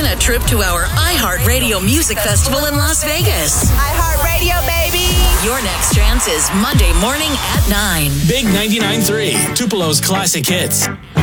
a trip to our iHeartRadio Music Festival in Las Vegas. iHeartRadio, baby. Your next chance is Monday morning at 9. Big 99.3, Tupelo's classic hits.